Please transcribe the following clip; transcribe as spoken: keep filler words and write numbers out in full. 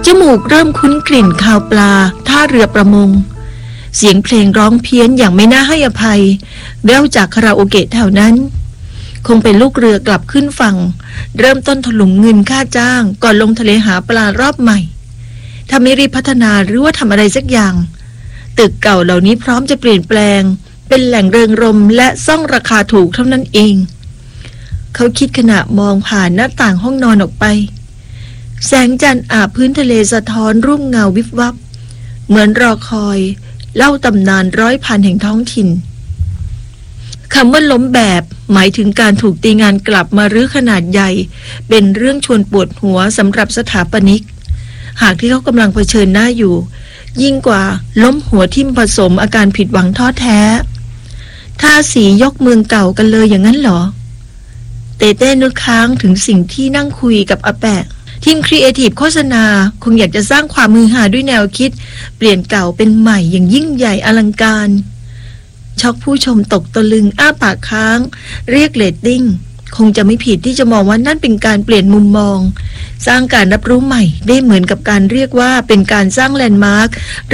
มูกเริ่มคุ้นกลิ่นคาวปลาท่าเรือประมงเสียงเพลงร้องเพี้ยนอย่างไม่น่าให้อภัยแว่วจากคาราโอเกะแถวนั้นคงเป็นลูกเรือกลับขึ้นฝั่งเริ่มต้นถลุงเงินค่าจ้างก่อนลงทะเลหาปลารอบใหม่ถ้าไม่รีบพัฒนาหรือว่าทำอะไรสักอย่างตึกเก่าเหล่านี้พร้อมจะเปลี่ยนแปลงเป็นแหล่งเริงรมย์และซ่องราคาถูกเท่านั้นเองเขาคิดขณะมองผ่านหน้าต่างห้องนอนออกไปแสงจันทร์อาบพื้นทะเลสะท้อนรุ่งเงาวิบวับเหมือนรอคอยเล่าตำนานร้อยพันแห่งท้องถิ่นคำว่าล้มแบบหมายถึงการถูกตีงานกลับมารื้อขนาดใหญ่เป็นเรื่องชวนปวดหัวสำหรับสถาปนิกหากที่เขากำลังเผชิญหน้าอยู่ยิ่งกว่าล้มหัวทิ่มผสมอาการผิดหวังท้อแท้ท่าสียกเมืองเก่ากันเลยอย่างนั้นเหรอเต้เต้นึกค้างถึงสิ่งที่นั่งคุยกับอาแปะทีมครีเอทีฟโฆษณาคงอยากจะสร้างความมือหาด้วยแนวคิดเปลี่ยนเก่าเป็นใหม่อย่างยิ่งใหญ่อลังการช็อกผู้ชมตกตะลึงอ้าปากค้างเรียกเรตติ้งคงจะไม่ผิดที่จะมองว่านั่นเป็นการเปลี่ยนมุมมองสร้างการรับรู้ใหม่ได้เหมือนกับการเรียกว่าเป็นการสร้างแลนด์มาร์ค